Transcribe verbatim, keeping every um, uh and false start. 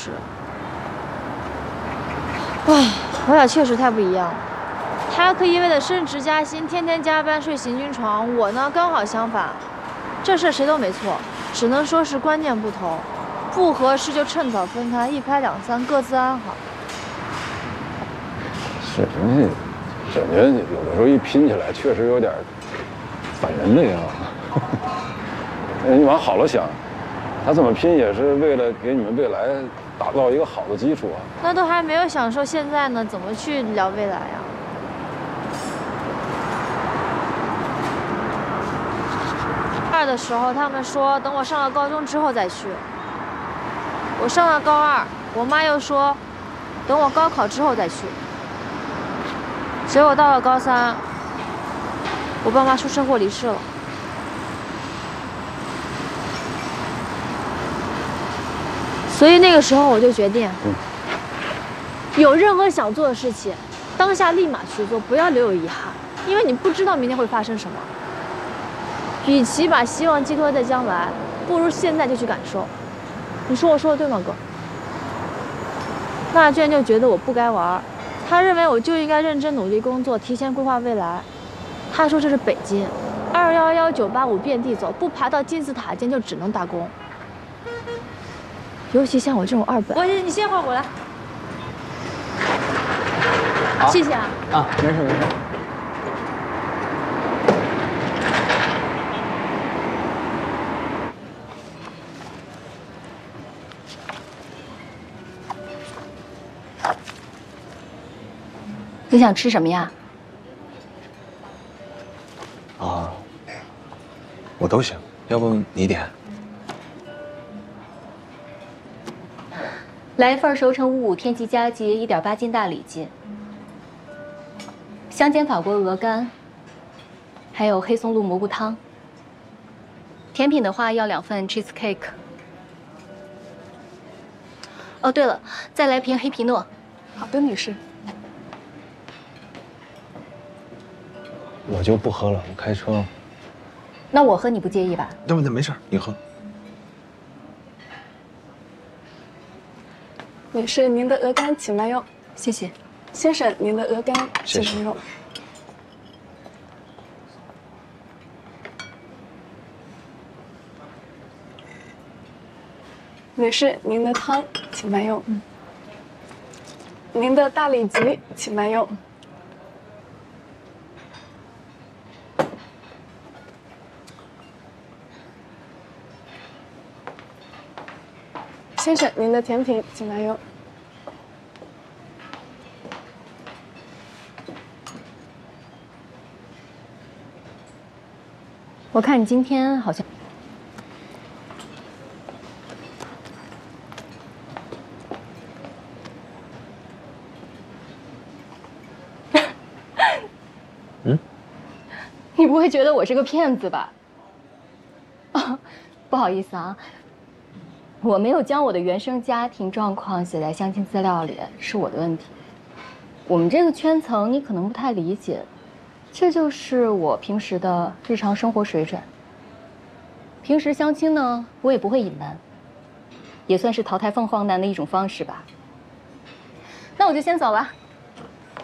实。唉，我俩确实太不一样了。他可以为了升职加薪，天天加班睡行军床，我呢刚好相反。这事谁都没错，只能说是观念不同。不合适就趁早分开，一拍两散，各自安好。 是人家，感觉有的时候一拼起来，确实有点反人类啊。你往好了想，他这么拼也是为了给你们未来打造一个好的基础啊。 那都还没有享受现在呢，怎么去聊未来呀？二的时候，他们说等我上了高中之后再去。我上了高二，我妈又说等我高考之后再去。结果到了高三，我爸妈出车祸离世了。所以那个时候我就决定，嗯、有任何想做的事情，当下立马去做，不要留有遗憾，因为你不知道明天会发生什么。与其把希望寄托在将来，不如现在就去感受。你说我说的对吗，哥？那娟就觉得我不该玩，他认为我就应该认真努力工作，提前规划未来。他说这是北京，二幺幺九八五遍地走，不爬到金字塔尖就只能打工。尤其像我这种二本，我你歇会儿，我来。谢谢啊。 啊，没事没事。 你想吃什么呀？ 啊，我都行，要不你点？ 来一份熟成五五天级加级一点八斤大里脊，香煎法国鹅肝，还有黑松露蘑菇汤。甜品的话要两份 cheese cake。哦，对了，再来瓶黑皮诺。 好的，女士。 我就不喝了，我开车。 那我喝你不介意吧？ 那那没事，你喝。 女士，您的鹅肝请慢用。 谢谢。 先生，您的鹅肝请慢用。女士，您的汤请慢用。嗯。您的大里脊请慢用。先生，您的甜品请慢用。 我看你今天好像…… 嗯？ 你不会觉得我是个骗子吧？啊，不好意思啊。我没有将我的原生家庭状况写在相亲资料里，是我的问题。我们这个圈层你可能不太理解，这就是我平时的日常生活水准。平时相亲呢，我也不会隐瞒，也算是淘汰凤凰男的一种方式吧。那我就先走了。